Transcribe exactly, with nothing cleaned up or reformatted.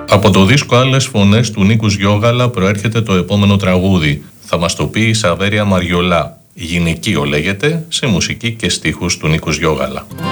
Από το δίσκο Άλλες Φωνές του Νίκου Γιώγαλα προέρχεται το επόμενο τραγούδι. Θα μας το πει η Σαβέρια Μαριολά. Γυναικείο λέγεται, σε μουσική και στίχους του Νίκου Γιώγαλα.